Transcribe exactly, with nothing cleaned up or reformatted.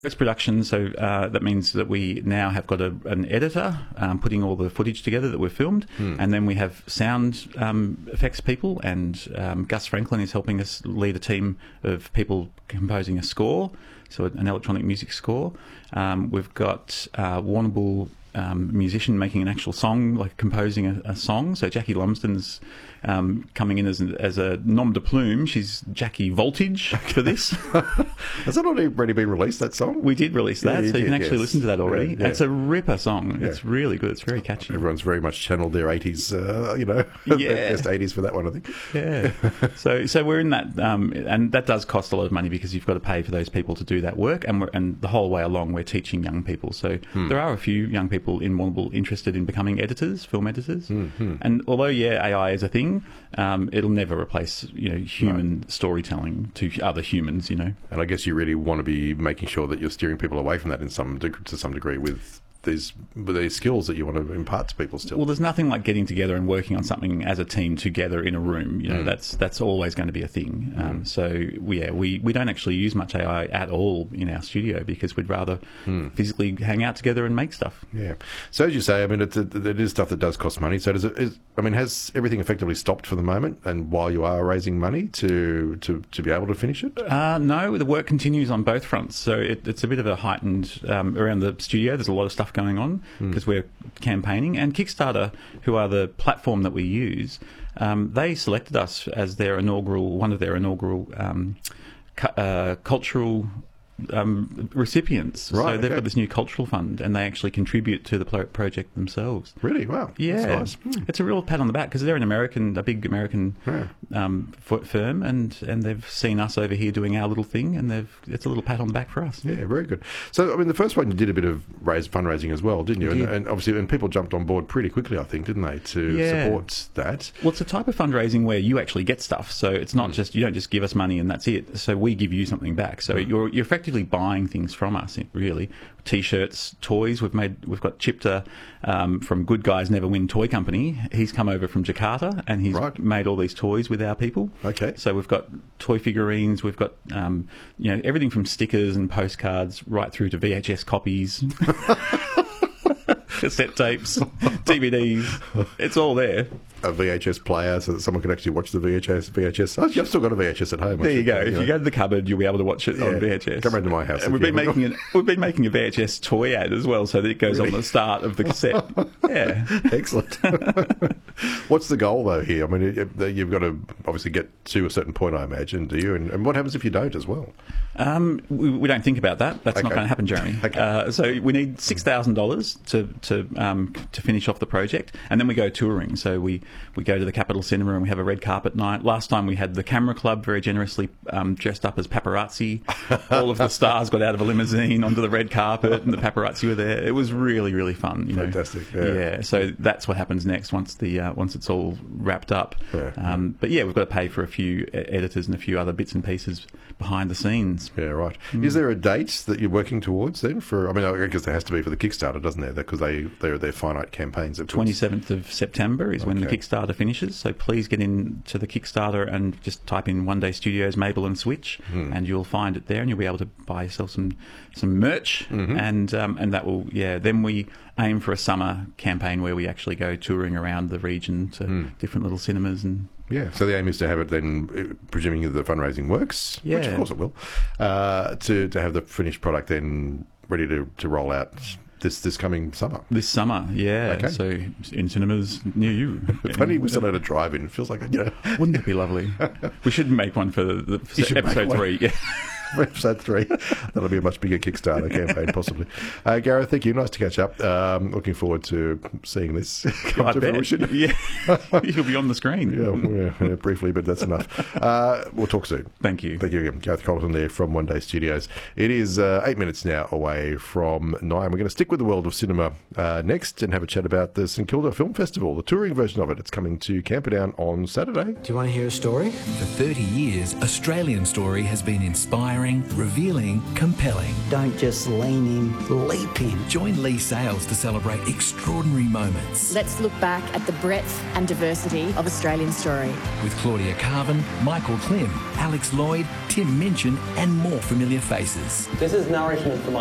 Post-production, so uh, that means that we now have got a, an editor um, putting all the footage together that we've filmed, hmm. and then we have sound um, effects people, and um, Gus Franklin is helping us lead a team of people composing a score, so an electronic music score. Um, we've got uh, Warrnambool um, musician making an actual song, like composing a, a song. So Jackie Lumsden's um, coming in as, as a nom de plume. She's Jackie Voltage for this. Has that already been released, that song? We did release that, yeah, you so you did, can actually yes. listen to that already. Yeah, yeah. It's a ripper song. Yeah. It's really good. It's very catchy. Everyone's very much channeled their eighties, uh, you know, yeah. best eighties for that one, I think. Yeah. so so we're in that, um, and that does cost a lot of money because you've got to pay for those people to do that work, and we're, and the whole way along we're teaching young people. So hmm. there are a few young people in Warrnambool interested in becoming editors, film editors. Hmm. And although, yeah, A I is a thing, um, it'll never replace, you know, human no. storytelling to other humans, you know. And I guess you really want to be making sure that you're steering people away from that in some deg- to some degree with these with these skills that you want to impart to people still. Well, there's nothing like getting together and working on something as a team together in a room. You know, mm. that's that's always going to be a thing. Mm. Um, so we, yeah, we we don't actually use much A I at all in our studio because we'd rather mm. physically hang out together and make stuff. Yeah. So as you say, I mean, it's a, it is stuff that does cost money. So does it? Is, I mean, has everything effectively stopped for the moment? And while you are raising money to to, to be able to finish it? Uh, no, the work continues on both fronts. So it, it's a bit of a heightened um, around the studio. There's a lot of stuff going on because mm. we're campaigning, and Kickstarter, who are the platform that we use, um, they selected us as their inaugural, one of their inaugural um, cu- uh, cultural um, recipients. Right, so they've okay. got this new cultural fund, and they actually contribute to the pro- project themselves. Really? Wow. Yeah, that's nice. mm. It's a real pat on the back because they're an American, a big American yeah. um, f- firm, and, and they've seen us over here doing our little thing, and they've it's a little pat on the back for us. Yeah, very good. So, I mean, the first one you did a bit of raise fundraising as well, didn't you? And, and obviously, and people jumped on board pretty quickly, I think, didn't they, to yeah. support that? Well, it's a type of fundraising where you actually get stuff, so it's not mm. just you don't just give us money and that's it. So we give you something back. So mm. you're you're effectively buying things from us, really. T-shirts, toys. We've made. We've got Chipta um, from Good Guys Never Win Toy Company. He's come over from Jakarta and he's right. made all these toys with our people. Okay. So we've got toy figurines. We've got um, you know everything from stickers and postcards right through to V H S copies, cassette tapes, D V Ds. It's all there. A V H S player so that someone can actually watch the V H S. V H S. Oh, I've still got a V H S at home. There you go. If you go to the cupboard, you'll be able to watch it yeah. on V H S. Come round to my house. And we've been making an, we've been making a V H S toy ad as well, so that it goes really? on the start of the cassette. Yeah, excellent. What's the goal though here? I mean, you've got to obviously get to a certain point, I imagine, do you? And, and what happens if you don't as well? Um, we, we don't think about that. That's okay. not going to happen, Jeremy. okay. uh, so we need six thousand dollars to to um, to finish off the project, and then we go touring. So we, we go to the Capitol Cinema and we have a red carpet night. Last time we had the Camera Club very generously um, dressed up as paparazzi. All of the stars got out of a limousine onto the red carpet, and the paparazzi were there. It was really really fun. You Fantastic. know? Yeah. yeah. So that's what happens next once the uh, once it's all wrapped up. Yeah. Um, but yeah, we've got to pay for a few editors and a few other bits and pieces behind the scenes. Yeah, right. Mm. Is there a date that you're working towards then? For I mean, I guess there has to be for the Kickstarter, doesn't there? Because they they're their finite campaigns. twenty-seventh of September is okay. when the Kickstarter finishes. So please get into the Kickstarter and just type in One Day Studios Mabel and Switch, mm. and you'll find it there, and you'll be able to buy yourself some some merch, mm-hmm. and um, and that will yeah. Then we aim for a summer campaign where we actually go touring around the region to mm. different little cinemas and. Yeah, so the aim is to have it then, presuming the fundraising works, yeah. which of course it will, uh, to to have the finished product then ready to, to roll out this this coming summer. This summer, yeah. Okay. So in cinemas near you. If only we still had a drive-in. It feels like, you know. Wouldn't it be lovely? We should make one for the, the episode three. Yeah. Episode three. That'll be a much bigger Kickstarter campaign, possibly. Uh, Gareth, thank you. Nice to catch up. Um, looking forward to seeing this come I to bet. fruition. Yeah. You'll be on the screen. Yeah, yeah, yeah, briefly, but that's enough. Uh, we'll talk soon. Thank you. Thank you again. Gareth Colleton there from One Day Studios. It is uh, eight minutes now away from nine. We're going to stick with the world of cinema uh, next and have a chat about the St Kilda Film Festival, the touring version of it. It's coming to Camperdown on Saturday. Do you want to hear a story? For thirty years, Australian Story has been inspiring inspiring, revealing, compelling. Don't just lean in, leap in. Join Lee Sales to celebrate extraordinary moments. Let's look back at the breadth and diversity of Australian story. With Claudia Carvin, Michael Klim, Alex Lloyd, Tim Minchin and more familiar faces. This is nourishment for my